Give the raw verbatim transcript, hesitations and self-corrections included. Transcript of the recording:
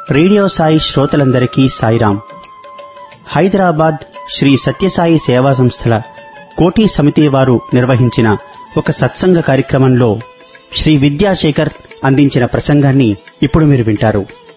Radio Sai శ్రోతలందరికీ సాయిరాం. హైదరాబాద్ శ్రీ సత్యసాయి సేవా సంస్థల కోటి సమితి వారు నిర్వహించిన ఒక సత్సంగ కార్యక్రమంలో శ్రీ విద్యాశేఖర్ అందించిన ప్రసంగాన్ని ఇప్పుడు మీరు వింటారు.